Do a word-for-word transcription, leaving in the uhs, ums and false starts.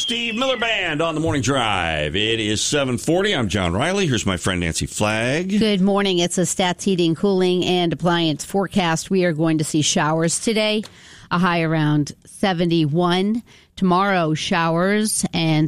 Steve Miller Band on the Morning Drive. It is seven forty. I'm John Riley. Here's my friend Nancy Flagg. Good morning. It's a Stats Heating, Cooling, and Appliance forecast. We are going to see showers today, a high around seventy-one. Tomorrow, showers and